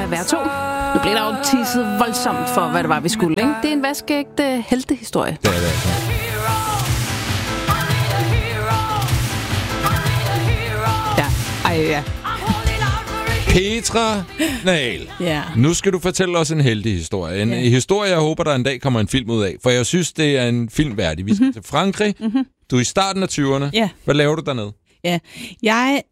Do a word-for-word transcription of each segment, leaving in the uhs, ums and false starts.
kan være to. Nu bliver der jo tisset voldsomt for, hvad det var, vi skulle, ikke? Det er en vaskeægte heltehistorie. Det er det altså. Ja, ej ja. Petra Nahl. Ja. Nu skal du fortælle os en heldig historie. En ja. historie, jeg håber, der en dag kommer en film ud af. For jeg synes, det er en film værdig. Vi skal mm-hmm. til Frankrig. Mm-hmm. Du er i starten af tyverne. Ja. Hvad laver du dernede? Ja, jeg...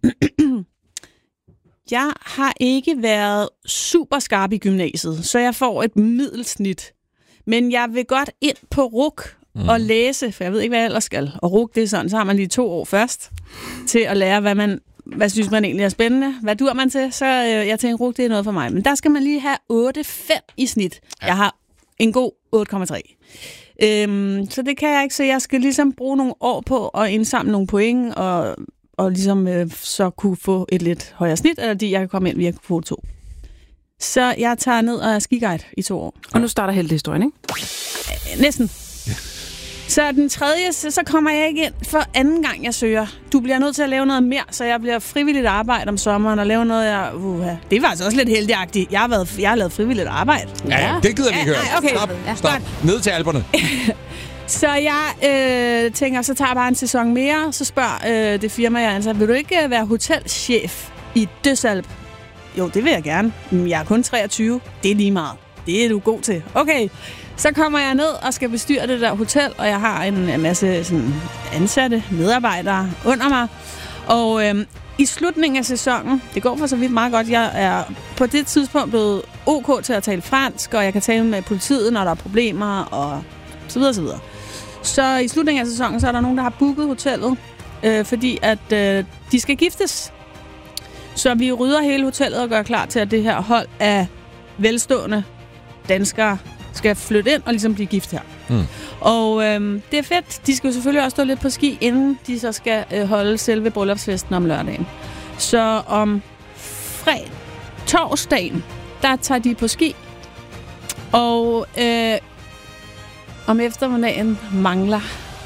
jeg har ikke været super skarp i gymnasiet, så jeg får et middelsnit. Men jeg vil godt ind på R U C mm. og læse, for jeg ved ikke, hvad jeg ellers skal. Og R U C, det er sådan, så har man lige to år først til at lære, hvad man... Hvad synes man egentlig er spændende? Hvad dur man til? Så øh, jeg tænker, R U C, det er noget for mig. Men der skal man lige have otte komma fem i snit. Ja. Jeg har en god otte komma tre. Øhm, så det kan jeg ikke, så jeg skal ligesom bruge nogle år på at indsamle nogle point, og, og ligesom øh, så kunne få et lidt højere snit, eller de, jeg kan komme ind via kvote to. Så jeg tager ned og er skiguide i to år. Og nu starter heltehistorien, ikke? Næsten. Så den tredje, så kommer jeg ikke ind for anden gang, jeg søger. Du bliver nødt til at lave noget mere, så jeg bliver frivilligt arbejde om sommeren og lave noget, jeg... Uh, det var altså også lidt heldigagtigt. Jeg har, været, jeg har lavet frivilligt arbejde. Ja, ja, det gider vi ikke ja, høre. Okay. Stop, stop. Ned til Alperne. Så jeg øh, tænker, så tager jeg bare en sæson mere, så spørger øh, det firma, jeg ansat, vil du ikke være hotelchef i Døsalp? Jo, det vil jeg gerne. Jeg er kun treogtyve. Det er lige meget. Det er du god til. Okay. Så kommer jeg ned og skal bestyre det der hotel, og jeg har en masse sådan, ansatte medarbejdere under mig. Og øhm, i slutningen af sæsonen, det går for så vidt meget godt, jeg er på det tidspunkt blevet ok til at tale fransk, og jeg kan tale med politiet, når der er problemer, og så videre, så videre. Så i slutningen af sæsonen, så er der nogen, der har booket hotellet, øh, fordi at øh, de skal giftes. Så vi rydder hele hotellet og gør klar til, at det her hold af velstående danskere skal flytte ind og ligesom blive gift her. Mm. Og øhm, det er fedt. De skal jo selvfølgelig også stå lidt på ski, inden de så skal øh, holde selve bryllupsfesten om lørdagen. Så om fredag, torsdagen, der tager de på ski. Og øh, om eftermiddagen mangler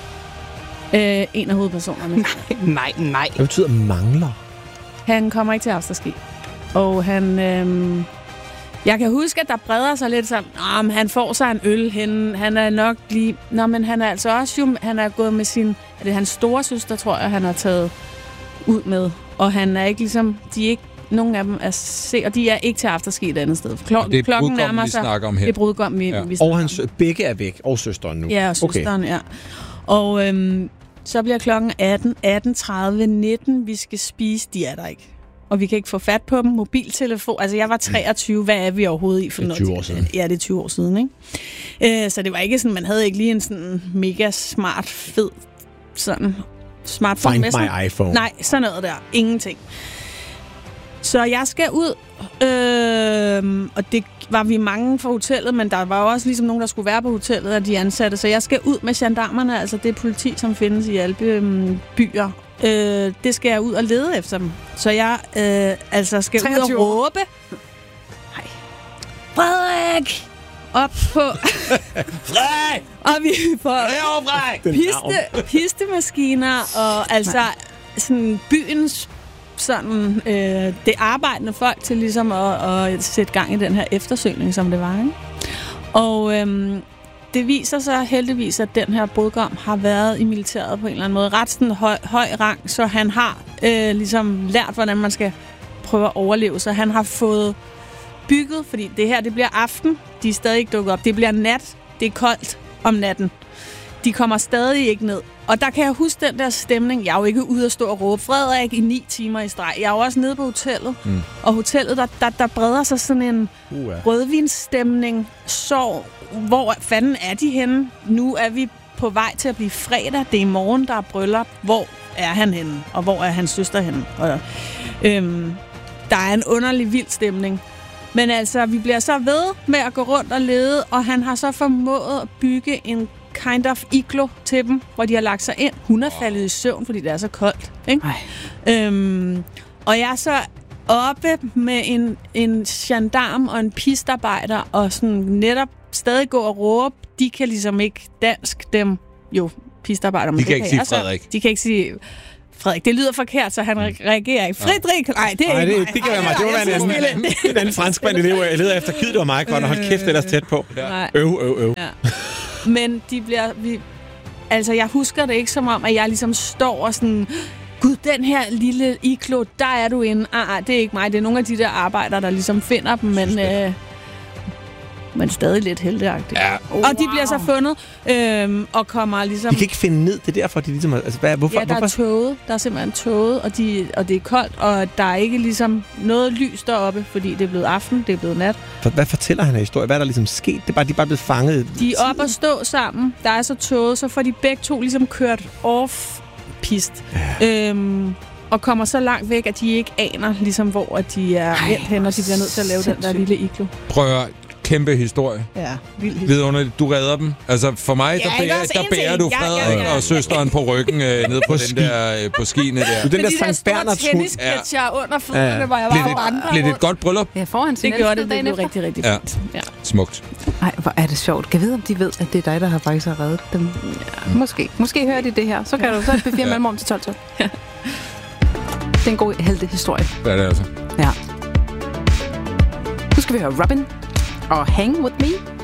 øh, en af hovedpersonerne. Nej, nej, nej. Hvad betyder mangler? Han kommer ikke til afterski. Og han... Øh, Jeg kan huske, at der breder sig lidt sådan, om han får sig en øl hen. Han er nok lige... Nå, men han er altså også jo... Han er gået med sin... Er det hans store søster, tror jeg, han har taget ud med. Og han er ikke ligesom... De er ikke... Nogen af dem er se, og de er ikke til afterski et andet sted. Klok- det er klokken brudgommen, vi snakker om her. Det er brudgommen, vi, ja. vi snakker Og hans begge er væk. Og søsteren nu. Ja, og søsteren, okay. Ja. Og øhm, så bliver klokken atten, atten tredive, nitten. Vi skal spise. De er der ikke. Og vi kan ikke få fat på dem. Mobiltelefon. Altså, jeg var treogtyve. Hvad er vi overhovedet i for noget? Det er tyve år siden. Ja, det er tyve år siden, ikke? Øh, så det var ikke sådan, man havde ikke lige en sådan mega smart, fed sådan smartphone. Find med sådan. my iPhone. Nej, sådan noget der. Ingenting. Så jeg skal ud, øh, og det var vi mange fra hotellet, men der var jo også ligesom nogen, der skulle være på hotellet af de ansatte. Så jeg skal ud med gendarmerne, altså det politi, som findes i alle øh, byer. Øh, det skal jeg ud og lede efter dem. Så jeg øh, altså skal treogtyve ud og råbe. Hej. Frederik! Op på... Frederik! Og vi får piste, pistemaskiner og altså sådan byens sådan øh, det arbejdende folk til ligesom at, at sætte gang i den her eftersøgning, som det var, ikke? Og øhm, det viser sig heldigvis, at den her brudgom har været i militæret på en eller anden måde. Ret sådan høj, høj rang, så han har øh, ligesom lært, hvordan man skal prøve at overleve. Så han har fået bygget, fordi det her, det bliver aften. De er stadig ikke dukket op. Det bliver nat. Det er koldt om natten. De kommer stadig ikke ned. Og der kan jeg huske den der stemning. Jeg er jo ikke ude at stå og råbe Frederik i ni timer i streg. Jeg er jo også nede på hotellet. Mm. Og hotellet, der, der, der breder sig sådan en uh-huh. rødvinsstemning. Så hvor fanden er de henne? Nu er vi på vej til at blive fredag. Det er i morgen, der er bryllup. Hvor er han henne? Og hvor er hans søster henne? Og, øhm, der er en underlig vild stemning. Men altså, vi bliver så ved med at gå rundt og lede, og han har så formået at bygge en kind of iglo til dem, hvor de har lagt sig ind. Hun er faldet i søvn, fordi det er så koldt. Ikke? Øhm, og jeg er så oppe med en, en gendarm og en pistarbejder, og sådan netop stadig gå og råbe. De kan ligesom ikke dansk, dem jo pistarbejdere. De kan ikke sige Frederik. De kan ikke sige Frederik, det lyder forkert, så han re- reagerer ikke. Frederik, nej, det er Nej, ikke det, mig. det kan være mig. Det må være en anden, en anden franskmand elev. Jeg leder efter kid, det var mig. Godt, og hold kæft, det er tæt på. Nej. Øv, øv, øv. Ja. Men de bliver... Vi, altså, jeg husker det ikke som om, at jeg ligesom står og sådan... Gud, den her lille iklo, der er du inde. Ah, ah, det er ikke mig. Det er nogle af de der arbejdere, der ligesom finder dem, men... Øh, men stadig lidt heldigagtigt. Ja. Oh, og de bliver så fundet, øhm, og kommer ligesom... De kan ikke finde ned. Det er derfor, de ligesom... Altså, hvad, hvorfor, Ja, der hvorfor? er tåget. Der er simpelthen tåget, og, de, og det er koldt, og der er ikke ligesom noget lys deroppe, fordi det er blevet aften, det er blevet nat. For, hvad fortæller han af historie? Hvad er der ligesom sket? Det er bare, de er bare blevet fanget. De er oppe og stå sammen. Der er så tåget, så får de begge to ligesom kørt off-pist. Ja. Øhm, og kommer så langt væk, at de ikke aner, ligesom, hvor at de er endt hen, og de bliver nødt til at lave den der lille iglo. Prøv at høre, kæmpe historie. Ja, vild historie. Vidunderligt, du redder dem. Altså for mig, Ja, der ikke bærer, også der en bærer ting. du Ja, Frederik ja, ja. og søsteren på ryggen øh, ned på, den der, øh, på skiene der. Du er den Med der de der Sankt store Bernhards hund. tennisketcher under fødderne, Ja, ja. hvor jeg Blev var det, og vandrede blev det et rundt. godt bryllup? Ja, foran sin Det gjorde det, elskede det dagen blev efter. rigtig, rigtig Ja. fint. Ja. Smukt. Ej, hvor er det sjovt. Kan jeg vide, om de ved, at det er dig, der har faktisk har reddet dem? Ja. Måske. Måske hører de det her. Så kan ja. du så befire mellem om til tolv tolv. Ja. Det er en god heltehistorie. Hvad er det altså? Ja. Nu skal vi høre Robin og Hang With Me.